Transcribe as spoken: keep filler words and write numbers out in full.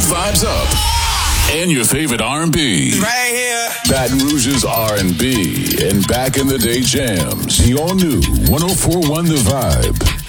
vibes up. And your favorite R and B. Right here. Baton Rouge's R and B and back in the day jams. The all new one oh four point one The Vibe.